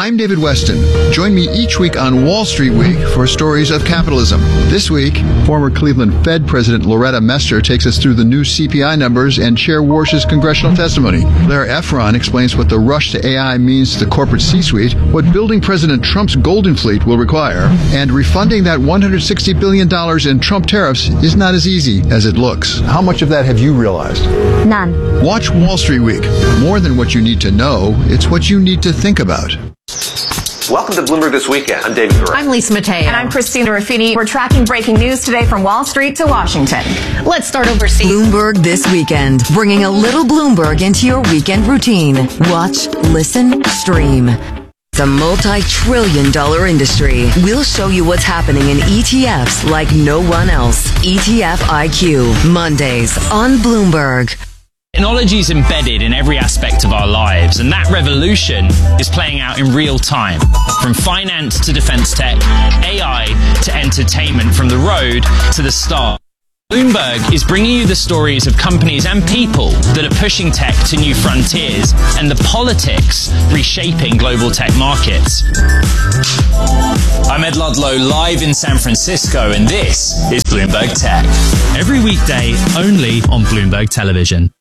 I'm David Weston. Join me each week on Wall Street Week for stories of capitalism. This week, former Cleveland Fed President Loretta Mester takes us through the new CPI numbers and Chair Warsh's congressional testimony. Blair Efron explains what the rush to AI means to the corporate C-suite, what building President Trump's golden fleet will require, and refunding that $160 billion in Trump tariffs is not as easy as it looks. How much of that have you realized? None. Watch Wall Street Week. More than what you need to know, it's what you need to think about. Welcome to Bloomberg This Weekend. I'm David Gura. I'm Lisa Mateo. And I'm Christina Ruffini. We're tracking breaking news today from Wall Street to Washington. Let's start overseas. Bloomberg This Weekend, bringing a little Bloomberg into your weekend routine. Watch, listen, stream. The multi-trillion-dollar industry. We'll show you what's happening in ETFs like no one else. ETF IQ, Mondays on Bloomberg. Technology is embedded in every aspect of our lives, and that revolution is playing out in real time. From finance to defense tech, AI to entertainment, from the road to the stars. Bloomberg is bringing you the stories of companies and people that are pushing tech to new frontiers and the politics reshaping global tech markets. I'm Ed Ludlow, live in San Francisco, and this is Bloomberg Tech. Every weekday, only on Bloomberg Television.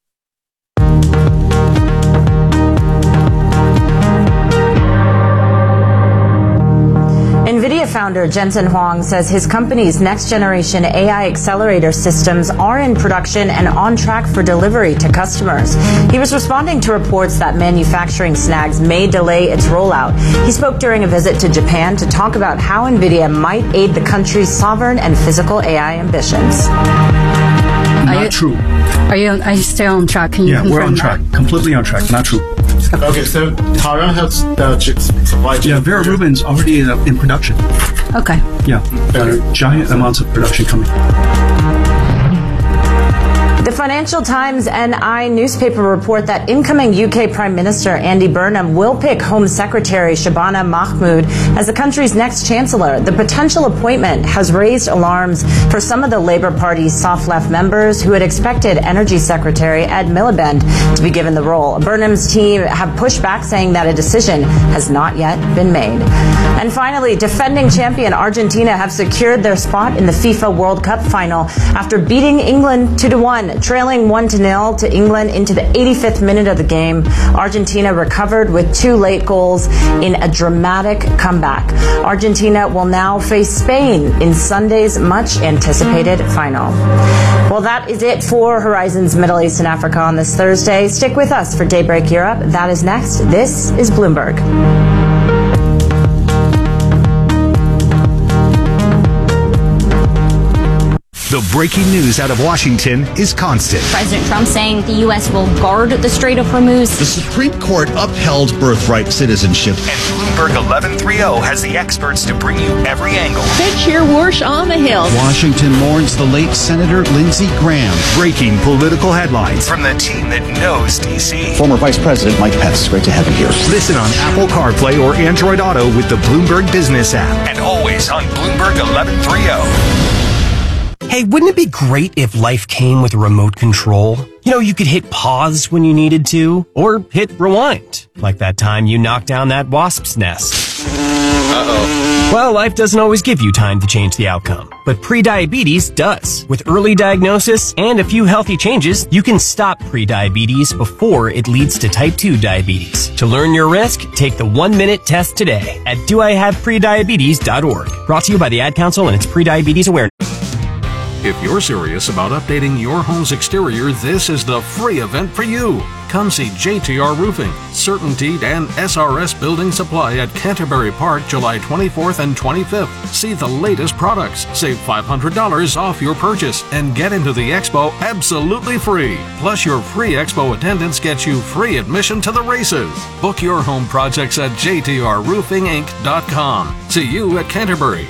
NVIDIA founder Jensen Huang says his company's next-generation AI accelerator systems are in production and on track for delivery to customers. He was responding to reports that manufacturing snags may delay its rollout. He spoke during a visit to Japan to talk about how NVIDIA might aid the country's sovereign and physical AI ambitions. Not true. Are you still on track? Can you Yeah, we're on confirm track. Completely on track. Not true. Okay, so Taiwan has the chips supply chain. Yeah, Vera Rubin's already in production. that? Okay. Yeah, giant amounts of production coming. The Financial Times and I newspaper report that incoming UK Prime Minister Andy Burnham will pick Home Secretary Shabana Mahmood as the country's next chancellor. The potential appointment has raised alarms for some of the Labour Party's soft-left members who had expected Energy Secretary Ed Miliband to be given the role. Burnham's team have pushed back, saying that a decision has not yet been made. And finally, defending champion Argentina have secured their spot in the FIFA World Cup final after beating England 2-1. Trailing 1-0 to England into the 85th minute of the game, Argentina recovered with 2 late goals in a dramatic comeback. Argentina will now face Spain in Sunday's much-anticipated final. Well, that is it for Horizons Middle East and Africa on this Thursday. Stick with us for Daybreak Europe. That is next. This is Bloomberg. The breaking news out of Washington is constant. President Trump saying the U.S. will guard the Strait of Hormuz. The Supreme Court upheld birthright citizenship. And Bloomberg 1130 has the experts to bring you every angle. Take Chair Warsh on the Hill. Washington mourns the late Senator Lindsey Graham. Breaking political headlines from the team that knows D.C. Former Vice President Mike Pence, great to have you here. Listen on Apple CarPlay or Android Auto with the Bloomberg Business app. And always on Bloomberg 1130. Hey, wouldn't it be great if life came with a remote control? You know, you could hit pause when you needed to, or hit rewind, like that time you knocked down that wasp's nest. Uh-oh. Well, life doesn't always give you time to change the outcome, but prediabetes does. With early diagnosis and a few healthy changes, you can stop prediabetes before it leads to type 2 diabetes. To learn your risk, take the 1-minute test today at doihaveprediabetes.org. Brought to you by the Ad Council and its Prediabetes Awareness. If you're serious about updating your home's exterior, this is the free event for you. Come see JTR Roofing, CertainTeed, and SRS Building Supply at Canterbury Park, July 24th and 25th. See the latest products, save $500 off your purchase, and get into the expo absolutely free. Plus, your free expo attendance gets you free admission to the races. Book your home projects at jtrroofinginc.com. See you at Canterbury.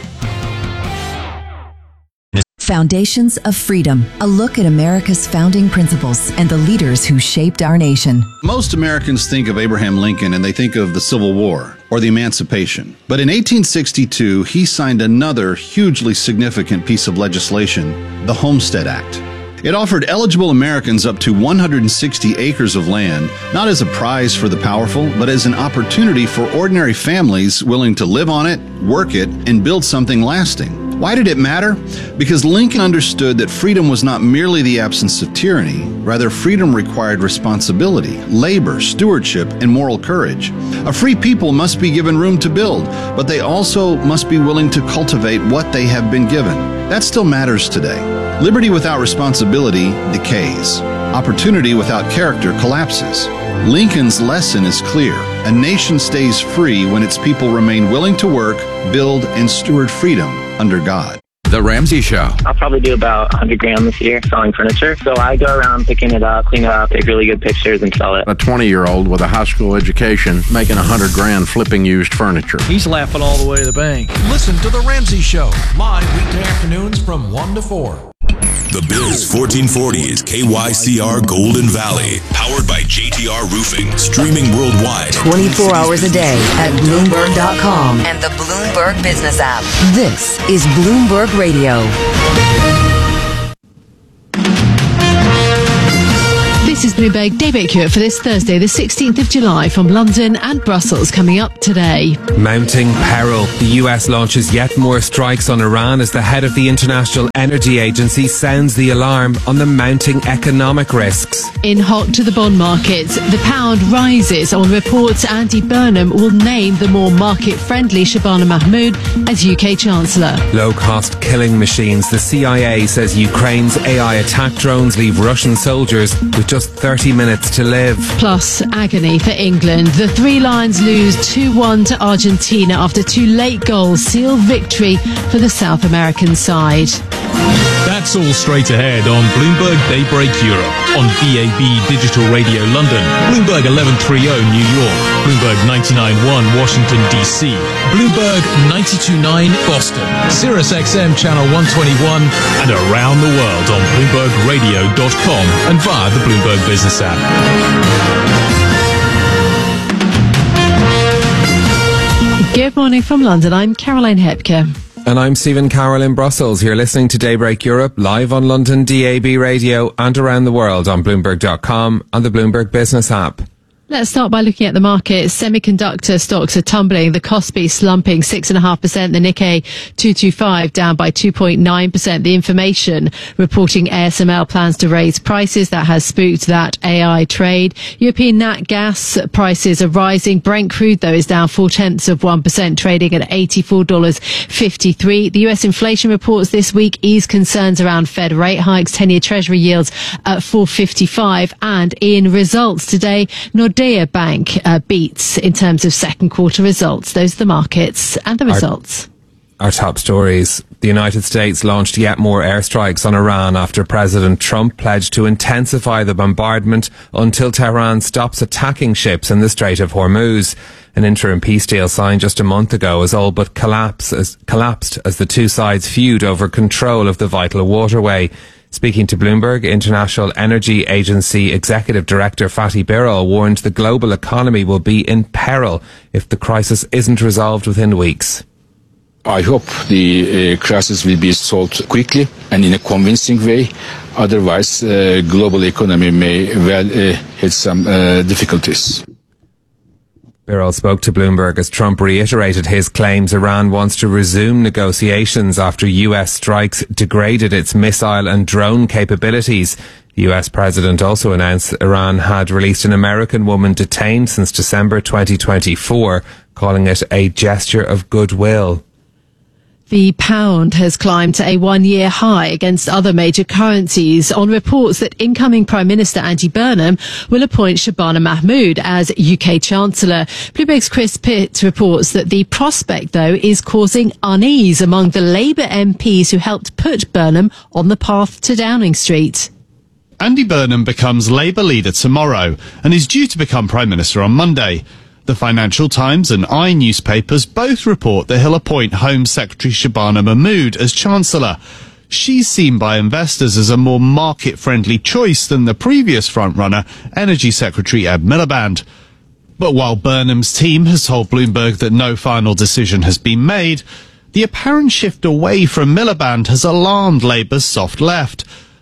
Foundations of Freedom, a look at America's founding principles and the leaders who shaped our nation. Most Americans think of Abraham Lincoln and they think of the Civil War or the Emancipation. But in 1862, he signed another hugely significant piece of legislation, the Homestead Act. It offered eligible Americans up to 160 acres of land, not as a prize for the powerful, but as an opportunity for ordinary families willing to live on it, work it, and build something lasting. Why did it matter? Because Lincoln understood that freedom was not merely the absence of tyranny. Rather, freedom required responsibility, labor, stewardship, and moral courage. A free people must be given room to build, but they also must be willing to cultivate what they have been given. That still matters today. Liberty without responsibility decays. Opportunity without character collapses. Lincoln's lesson is clear. A nation stays free when its people remain willing to work, build, and steward freedom under God. The Ramsey Show. I'll probably do about 100 grand this year selling furniture. So I go around picking it up, clean it up, take really good pictures, and sell it. A 20-year-old with a high school education making 100 grand flipping used furniture. He's laughing all the way to the bank. Listen to The Ramsey Show, live weekday afternoons from 1 to 4. The Biz 1440 is KYCR Golden Valley, powered by JTR Roofing, streaming worldwide 24 hours a day at Bloomberg.com and the Bloomberg Business app. This is Bloomberg Radio. This is Bloomberg Daybreak Europe for this Thursday, the 16th of July, from London and Brussels, coming up today. Mounting peril. The US launches yet more strikes on Iran as the head of the International Energy Agency sounds the alarm on the mounting economic risks. In hot to the bond markets, the pound rises on reports Andy Burnham will name the more market-friendly Shabana Mahmood as UK Chancellor. Low-cost killing machines. The CIA says Ukraine's AI attack drones leave Russian soldiers with just 30 minutes to live. Plus, agony for England. The Three Lions lose 2-1 to Argentina after two late goals seal victory for the South American side. That's all straight ahead on Bloomberg Daybreak Europe, on DAB Digital Radio London, Bloomberg 1130 New York, Bloomberg 99.1 Washington DC, Bloomberg 92.9 Boston, Sirius XM Channel 121, and around the world on BloombergRadio.com and via the Bloomberg Business app. Good morning from London. I'm Caroline Hepker. And I'm Stephen Carroll in Brussels. You're listening to Daybreak Europe, live on London DAB Radio and around the world on Bloomberg.com and the Bloomberg Business app. Let's start by looking at the markets. Semiconductor stocks are tumbling. The Kospi slumping 6.5%. The Nikkei 225 down by 2.9%. The Information reporting ASML plans to raise prices. That has spooked that AI trade. European nat gas prices are rising. Brent crude, though, is down 0.4%, trading at $84.53. The US inflation reports this week ease concerns around Fed rate hikes. 10-year Treasury yields at 4.55. And in results today, Nordea Bank beats in terms of second quarter results. Those are the markets and the results. Our top stories. The United States launched yet more airstrikes on Iran after President Trump pledged to intensify the bombardment until Tehran stops attacking ships in the Strait of Hormuz. An interim peace deal signed just a month ago has all but collapsed as the two sides feud over control of the vital waterway. Speaking to Bloomberg, International Energy Agency Executive Director Fatih Birol warned the global economy will be in peril if the crisis isn't resolved within weeks. I hope the crisis will be solved quickly and in a convincing way. Otherwise, global economy may well hit some difficulties. Birol spoke to Bloomberg as Trump reiterated his claims Iran wants to resume negotiations after US strikes degraded its missile and drone capabilities. The US president also announced Iran had released an American woman detained since December 2024, calling it a gesture of goodwill. The pound has climbed to a one-year high against other major currencies on reports that incoming Prime Minister Andy Burnham will appoint Shabana Mahmood as UK Chancellor. Bloomberg's Chris Pitt reports that the prospect, though, is causing unease among the Labour MPs who helped put Burnham on the path to Downing Street. Andy Burnham becomes Labour leader tomorrow and is due to become Prime Minister on Monday. The Financial Times and I newspapers both report that he'll appoint Home Secretary Shabana Mahmood as Chancellor. She's seen by investors as a more market-friendly choice than the previous frontrunner, Energy Secretary Ed Miliband. But while Burnham's team has told Bloomberg that no final decision has been made, the apparent shift away from Miliband has alarmed Labour's soft left.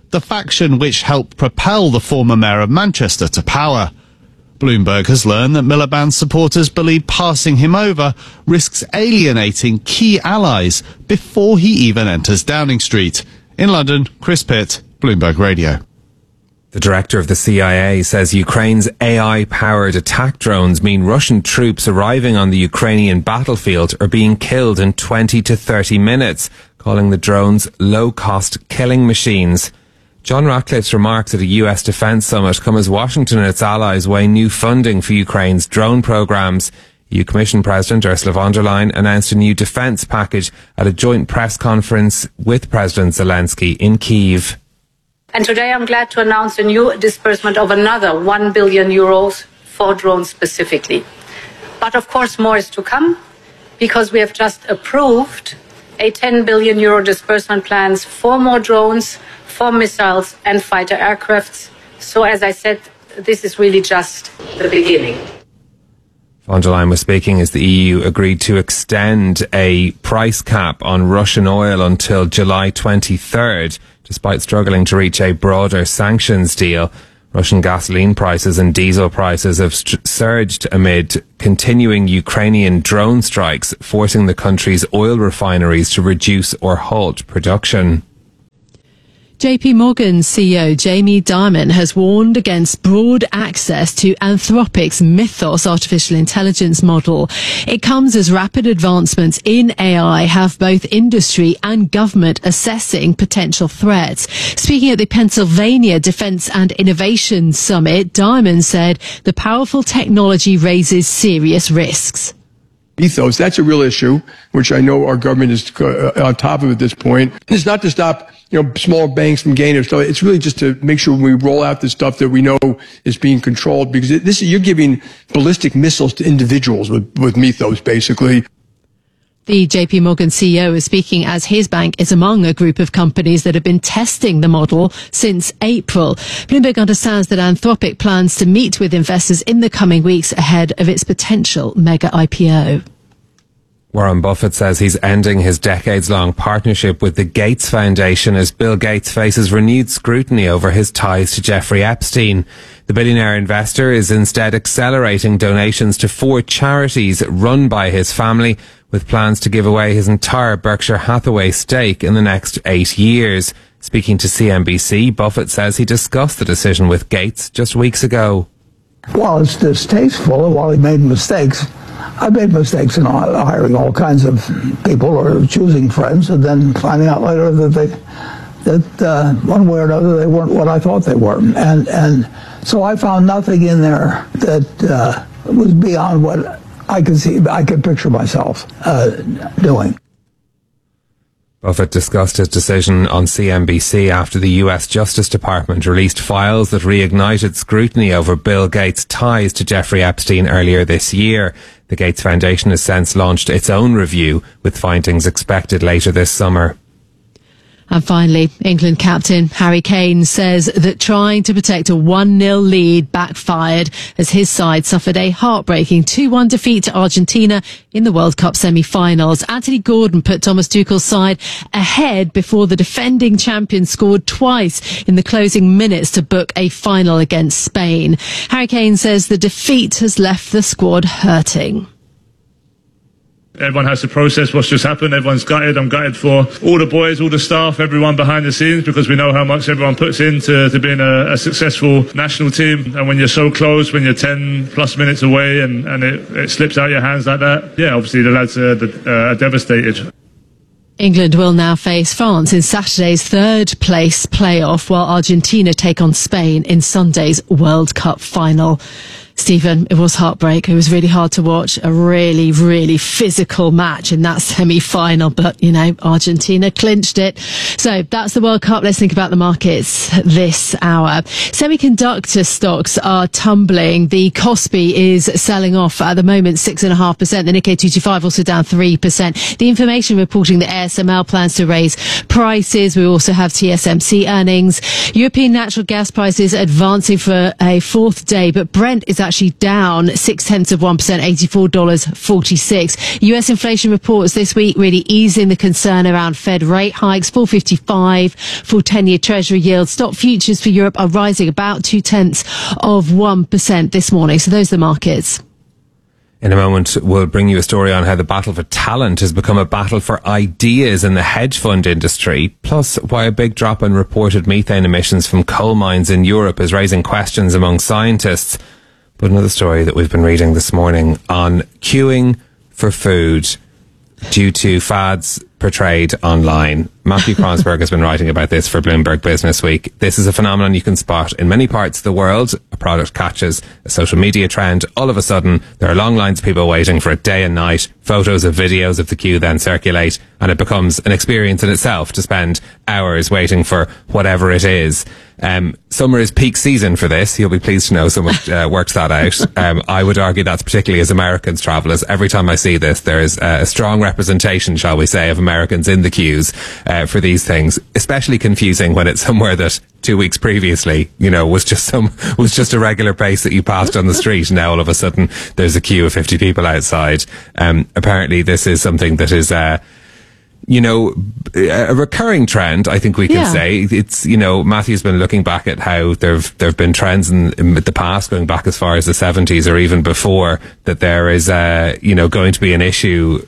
the faction which helped propel the former mayor of Manchester to power. Bloomberg has learned that Miliband's supporters believe passing him over risks alienating key allies before he even enters Downing Street. In London, Chris Pitt, Bloomberg Radio. The director of the CIA says Ukraine's AI-powered attack drones mean Russian troops arriving on the Ukrainian battlefield are being killed in 20 to 30 minutes, calling the drones low-cost killing machines. John Ratcliffe's remarks at a US defence summit come as Washington and its allies weigh new funding for Ukraine's drone programmes. EU Commission President Ursula von der Leyen announced a new defence package at a joint press conference with President Zelensky in Kyiv. And today I'm glad to announce a new disbursement of another 1 billion euros for drones specifically. But of course more is to come, because we have just approved a 10 billion euro disbursement plans for more drones, for missiles and fighter aircrafts. So as I said, this is really just the beginning. Von der Leyen was speaking as the EU agreed to extend a price cap on Russian oil until July 23rd, despite struggling to reach a broader sanctions deal. Russian gasoline prices and diesel prices have surged amid continuing Ukrainian drone strikes, forcing the country's oil refineries to reduce or halt production. JP Morgan CEO Jamie Dimon has warned against broad access to Anthropic's Mythos artificial intelligence model. It comes as rapid advancements in AI have both industry and government assessing potential threats. Speaking at the Pennsylvania Defense and Innovation Summit, Dimon said the powerful technology raises serious risks. Mythos, that's a real issue, which I know our government is on top of at this point. It's not to stop, small banks from gaining stuff. It's really just to make sure when we roll out the stuff that we know is being controlled, because you're giving ballistic missiles to individuals with Mythos, basically. The JP Morgan CEO is speaking as his bank is among a group of companies that have been testing the model since April. Bloomberg understands that Anthropic plans to meet with investors in the coming weeks ahead of its potential mega IPO. Warren Buffett says he's ending his decades-long partnership with the Gates Foundation as Bill Gates faces renewed scrutiny over his ties to Jeffrey Epstein. The billionaire investor is instead accelerating donations to 4 charities run by his family, with plans to give away his entire Berkshire Hathaway stake in the next 8 years. Speaking to CNBC, Buffett says he discussed the decision with Gates just weeks ago. Well, it's distasteful. While he made mistakes, I made mistakes in hiring all kinds of people or choosing friends, and then finding out later that one way or another they weren't what I thought they were, and so I found nothing in there that was beyond what I could picture myself doing. Buffett discussed his decision on CNBC after the US Justice Department released files that reignited scrutiny over Bill Gates' ties to Jeffrey Epstein earlier this year. The Gates Foundation has since launched its own review, with findings expected later this summer. And finally, England captain Harry Kane says that trying to protect a 1-0 lead backfired as his side suffered a heartbreaking 2-1 defeat to Argentina in the World Cup semi-finals. Anthony Gordon put Thomas Tuchel's side ahead before the defending champion scored twice in the closing minutes to book a final against Spain. Harry Kane says the defeat has left the squad hurting. Everyone has to process what's just happened. Everyone's gutted. I'm gutted for all the boys, all the staff, everyone behind the scenes, because we know how much everyone puts into being a successful national team. And when you're so close, when you're 10 plus minutes away and it slips out your hands like that, yeah, obviously the lads are devastated. England will now face France in Saturday's third-place playoff, while Argentina take on Spain in Sunday's World Cup final. Stephen, it was heartbreak. It was really hard to watch. A really, really physical match in that semi-final. But, Argentina clinched it. So that's the World Cup. Let's think about the markets this hour. Semiconductor stocks are tumbling. The Kospi is selling off at the moment 6.5%. The Nikkei 225 also down 3%. The information reporting that ASML plans to raise prices. We also have TSMC earnings. European natural gas prices advancing for a fourth day, but Brent is actually down 0.6%, $84.46. US inflation reports this week really easing the concern around Fed rate hikes. 4.55 for 10-year Treasury yields. Stock futures for Europe are rising about 0.2% this morning. So those are the markets. In a moment, we'll bring you a story on how the battle for talent has become a battle for ideas in the hedge fund industry, plus why a big drop in reported methane emissions from coal mines in Europe is raising questions among scientists. But another story that we've been reading this morning on queuing for food due to fads portrayed online. Matthew Kronsberg has been writing about this for Bloomberg Business Week. This is a phenomenon you can spot in many parts of the world. A product catches a social media trend. All of a sudden, there are long lines of people waiting for it day and night. Photos of videos of the queue then circulate, and it becomes an experience in itself to spend hours waiting for whatever it is. Summer is peak season for this. You'll be pleased to know someone works that out. I would argue that's particularly as Americans travel, as every time I see this, there is a strong representation, shall we say, of Americans in the queues for these things. Especially confusing when it's somewhere that 2 weeks previously, was just a regular place that you passed on the street. Now all of a sudden there's a queue of 50 people outside. Apparently this is something that is a recurring trend, I think we can say. It's, Matthew's been looking back at how there've been trends in the past, going back as far as the 70s or even before, that there is, going to be an issue,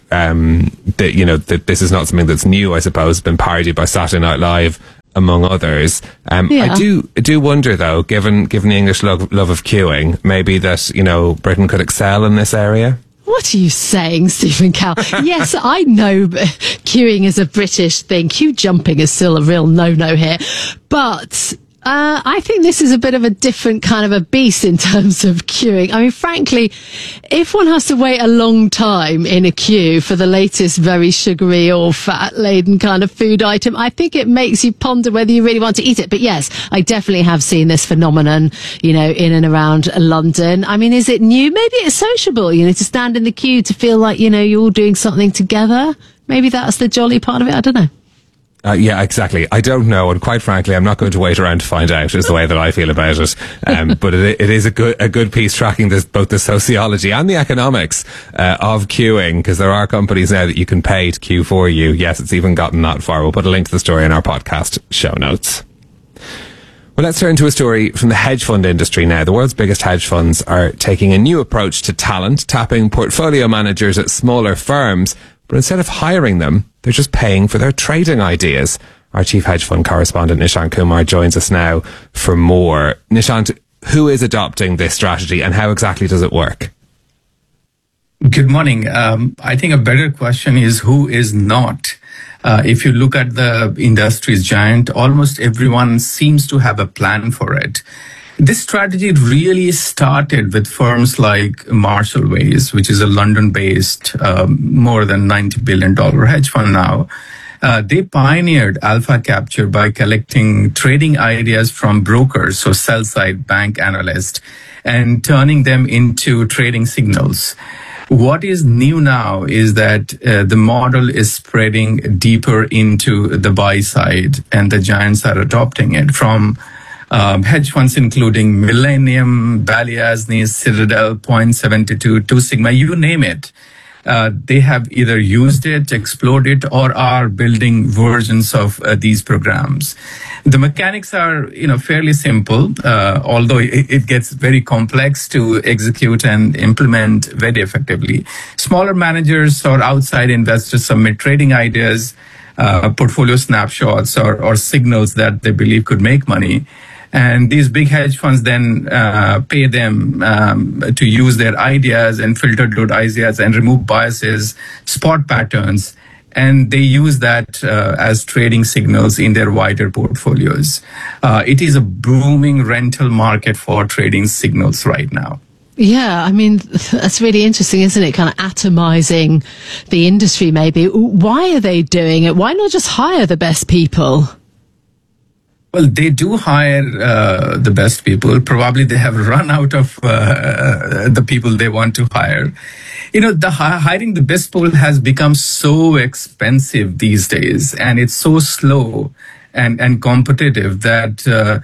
that this is not something that's new, I suppose. It's been parodied by Saturday Night Live, among others. I do wonder, though, given the English love of queuing, maybe that, Britain could excel in this area. What are you saying, Stephen Cow? Yes, I know queuing is a British thing. Queue jumping is still a real no-no here. But I think this is a bit of a different kind of a beast in terms of queuing. I mean, frankly, if one has to wait a long time in a queue for the latest very sugary or fat-laden kind of food item, I think it makes you ponder whether you really want to eat it. But yes, I definitely have seen this phenomenon, in and around London. I mean, is it new? Maybe it's sociable, to stand in the queue to feel like, you're all doing something together. Maybe that's the jolly part of it. I don't know. Yeah, exactly. I don't know, and quite frankly, I'm not going to wait around to find out, is the way that I feel about it. But it is a good piece tracking both the sociology and the economics of queuing, because there are companies now that you can pay to queue for you. Yes, it's even gotten that far. We'll put a link to the story in our podcast show notes. Well, let's turn to a story from the hedge fund industry now. The world's biggest hedge funds are taking a new approach to talent, tapping portfolio managers at smaller firms. But instead of hiring them, they're just paying for their trading ideas. Our chief hedge fund correspondent, Nishant Kumar, joins us now for more. Nishant, who is adopting this strategy and how exactly does it work? Good morning. I think a better question is who is not. If you look at the industry's giant, almost everyone seems to have a plan for it. This strategy really started with firms like Marshall Wace, which is a London-based, more than $90 billion hedge fund now. They pioneered alpha capture by collecting trading ideas from brokers, so sell-side bank analysts, and turning them into trading signals. What is new now is that the model is spreading deeper into the buy side, and the giants are adopting it from hedge funds including Millennium, Balyasny, Citadel, Point72, Two Sigma, you name it. They have either used it, explored it, or are building versions of these programs. The mechanics are, fairly simple, although it gets very complex to execute and implement very effectively. Smaller managers or outside investors submit trading ideas, portfolio snapshots, or signals that they believe could make money. And these big hedge funds then pay them to use their ideas and filter those ideas and remove biases, spot patterns, and they use that as trading signals in their wider portfolios. It is a booming rental market for trading signals right now. Yeah, I mean, that's really interesting, isn't it? Kind of atomizing the industry, maybe. Why are they doing it? Why not just hire the best people? Well, they do hire the best people. Probably they have run out of the people they want to hire. Hiring the best people has become so expensive these days, and it's so slow and competitive that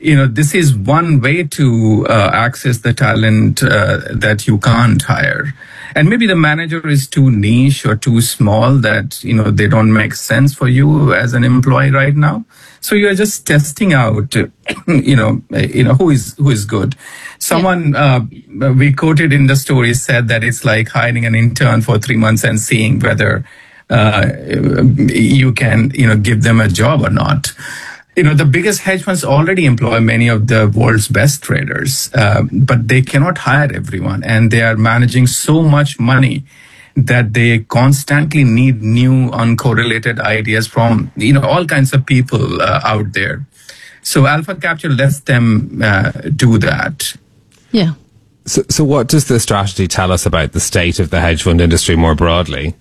this is one way to access the talent that you can't hire. And maybe the manager is too niche or too small that, they don't make sense for you as an employee right now. So you're just testing out, who is good. Someone we quoted in the story said that it's like hiring an intern for 3 months and seeing whether you can, give them a job or not. The biggest hedge funds already employ many of the world's best traders, but they cannot hire everyone, and they are managing so much money that they constantly need new uncorrelated ideas from, all kinds of people out there. So Alpha Capture lets them do that. Yeah. So what does the strategy tell us about the state of the hedge fund industry more broadly?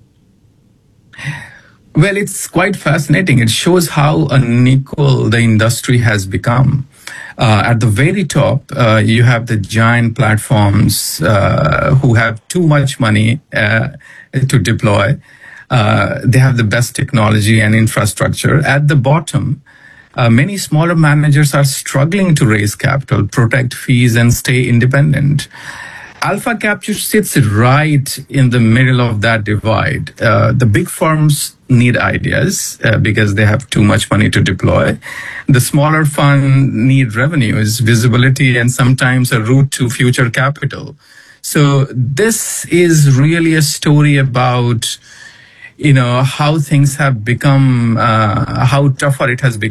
Well, it's quite fascinating. It shows how unequal the industry has become. At the very top, you have the giant platforms who have too much money to deploy. They have the best technology and infrastructure. At the bottom, many smaller managers are struggling to raise capital, protect fees, and stay independent. Alpha Capture sits right in the middle of that divide. The big firms need ideas because they have too much money to deploy. The smaller fund need revenues, visibility, and sometimes a route to future capital. So this is really a story about, how things have become, how tougher it has become.